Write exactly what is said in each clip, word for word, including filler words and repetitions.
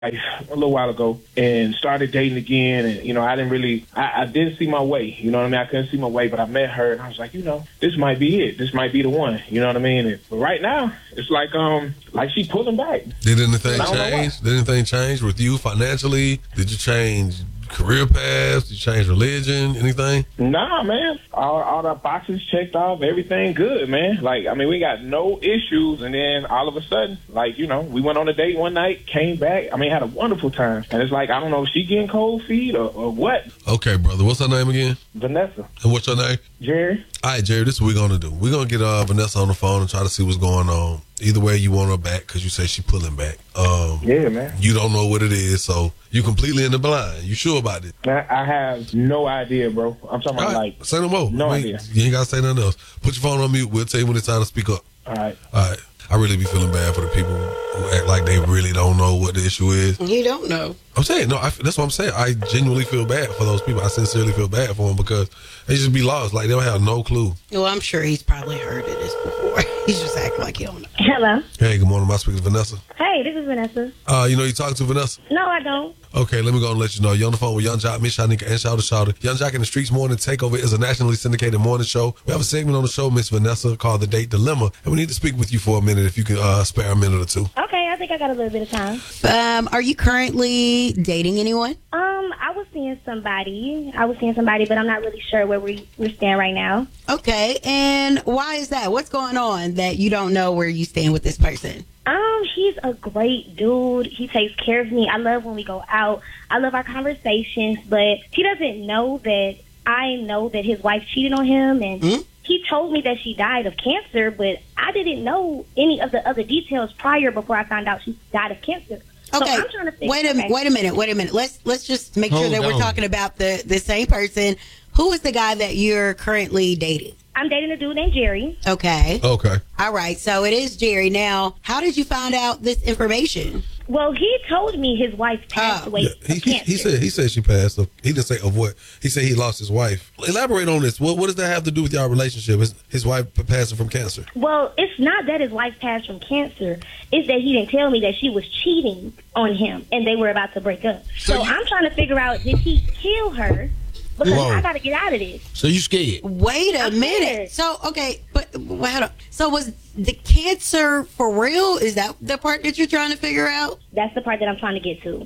a little while ago and started dating again, and you know I didn't really I, I didn't see my way, you know what I mean? I couldn't see my way, but I met her and I was like, you know, this might be it. This might be the one, you know what I mean? And, but right now it's like um like she pulling back. Did anything change? Did anything change with you financially? Did you change career paths? Did you change religion? Anything? Nah, man. All, all the boxes checked off. Everything good, man. Like, I mean, we got no issues. And then all of a sudden, like, you know, we went on a date one night, came back. I mean, had a wonderful time. And it's like, I don't know if she getting cold feet or, or what. Okay, brother. What's her name again? Vanessa. And what's your name? Jerry. All right, Jerry, this is what we're going to do. We're going to get uh, Vanessa on the phone and try to see what's going on. Either way, you want her back because you say she pulling back. Um, yeah, man. You don't know what it is, so you completely in the blind. You sure about it? Man, I have no idea, bro. I'm talking about right. like... Say no more. No I mean, idea. You ain't got to say nothing else. Put your phone on mute. We'll tell you when it's time to speak up. All right. All right. I really be feeling bad for the people who act like they really don't know what the issue is. You don't know. I'm saying, no, I, that's what I'm saying. I genuinely feel bad for those people. I sincerely feel bad for them because they just be lost. Like, they don't have no clue. Well, I'm sure he's probably heard of this before. He's just acting like he don't know. Hello. Hey, good morning. Am I speaking to Vanessa? Hey, this is Vanessa. Uh, you know you talking to Vanessa? No, I don't. Okay, let me go and let you know. You're on the phone with Young Jock, Miss Shanika, and Shouter Shouter. Young Jock in the Streets Morning Takeover is a nationally syndicated morning show. We have a segment on the show, Miss Vanessa, called The Date Dilemma, and we need to speak with you for a minute if you can uh, spare a minute or two. Okay, I think I got a little bit of time. Um, are you currently dating anyone? Um, I was seeing somebody. I was seeing somebody, but I'm not really sure where we, we stand right now. Okay, and why is that? What's going on that you don't know where you stand with this person? Um, he's a great dude. He takes care of me. I love when we go out. I love our conversations, but he doesn't know that I know that his wife cheated on him, and mm-hmm. he told me that she died of cancer, but I didn't know any of the other details prior before I found out she died of cancer. Okay, so I'm trying to think, wait a okay. wait a minute, wait a minute. Let's let's just make Hold sure that on. we're talking about the the same person. Who is the guy that you're currently dating? I'm dating a dude named Jerry. Okay. Okay. All right. So it is Jerry. Now, how did you find out this information? Well, he told me his wife passed Oh. away Yeah, of he, he, cancer. he said he said she passed. He didn't say of what. He said he lost his wife. Elaborate on this. What what does that have to do with y'all relationship? His, his wife passing from cancer. Well, it's not that his wife passed from cancer. It's that he didn't tell me that she was cheating on him and they were about to break up. So, So you- I'm trying to figure out, did he kill her? Because Whoa. I got to get out of this. So you scared? Wait a I'm minute. scared. So okay, but wait, hold on. So was the cancer for real? Is that the part that you're trying to figure out? That's the part that I'm trying to get to.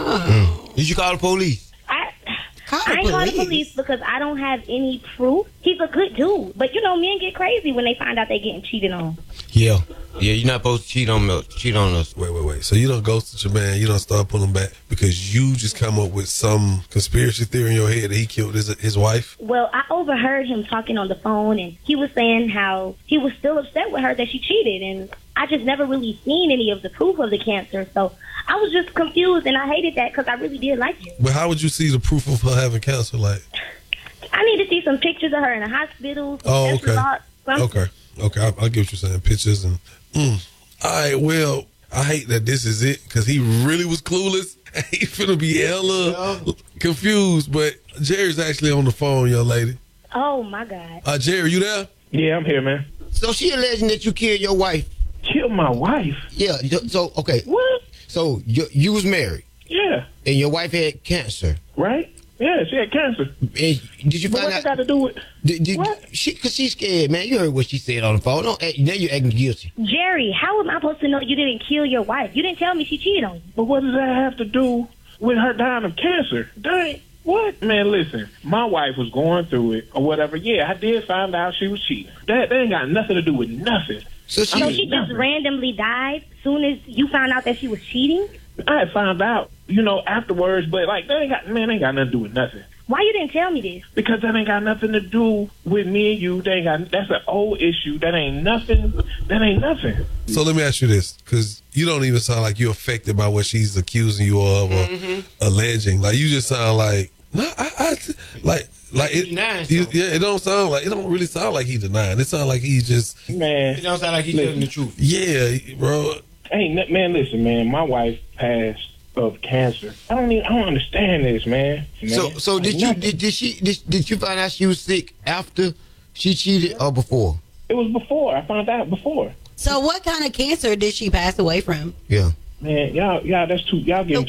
Oh. Did you call the police? I, Call I the ain't called the police. police because I don't have any proof. He's a good dude. But, you know, men get crazy when they find out they getting cheated on. Yeah. Yeah, you're not supposed to cheat on me, cheat on us. Wait, wait, wait. So you don't ghost your man. You don't start pulling back because you just come up with some conspiracy theory in your head that he killed his his wife. Well, I overheard him talking on the phone, and he was saying how he was still upset with her that she cheated, and I just never really seen any of the proof of the cancer, so I was just confused, and I hated that because I really did like him. But how would you see the proof of her having cancer? Like, I need to see some pictures of her in the hospital. some oh, test okay, results, something. okay, okay. I, I get what you're saying. Pictures and. Mm. All right. Well, I hate that this is it because he really was clueless. He finna be hella confused. But Jerry's actually on the phone, young lady. Oh, my God. Uh, Jerry, you there? Yeah, I'm here, man. So she alleging that you killed your wife. Kill my wife? Yeah. So okay. What? So you you was married Yeah. and your wife had cancer. Right? Yeah, she had cancer. And did you But find what out? that got to do with... Did, did, What? she? Cause she's scared, man. You heard what she said on the phone. Don't act, now you're acting guilty. Jerry, how am I supposed to know you didn't kill your wife? You didn't tell me she cheated on you. But what does that have to do with her dying of cancer? Dang. What? Man, listen, my wife was going through it or whatever. Yeah, I did find out she was cheating. That, that ain't got nothing to do with nothing. So she. So mean, she just nothing. randomly died as soon as you found out that she was cheating? I had found out, you know, afterwards, but like, that ain't got, man, that ain't got nothing to do with nothing. Why you didn't tell me this? Because that ain't got nothing to do with me and you. That ain't got, that's an old issue. That ain't nothing. That ain't nothing. So let me ask you this, because you don't even sound like you're affected by what she's accusing you of or Mm-hmm. alleging. Like, you just sound like, no, I, I like, like it, denying you, something. yeah, it don't sound like, it don't really sound like he denying. It sounds like he just, Man, It don't sound like he's telling the truth. yeah, bro. hey, n- man, listen, man, my wife passed of cancer. I don't even, I don't understand this, man. So Man, so did like you nothing. did, did she did, did you find out she was sick after she cheated or before? It was before. I found out before. So what kind of cancer did she pass away from? Yeah. Man, y'all, y'all, that's too, y'all getting